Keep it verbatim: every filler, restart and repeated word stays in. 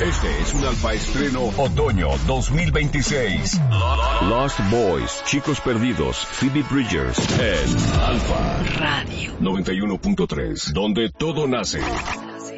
Este es un alfa estreno otoño dos mil veintiséis. Lost Boys, Chicos Perdidos, Phoebe Bridgers en Alfa Radio noventa y uno punto tres, donde todo nace.